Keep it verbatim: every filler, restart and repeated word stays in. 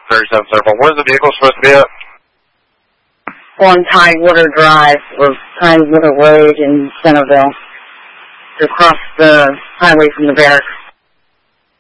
thirty-seven Circle. Where's the vehicle supposed to be at? On Tidewater Drive, or Tidewater Road in Centerville. Across the highway from the barracks.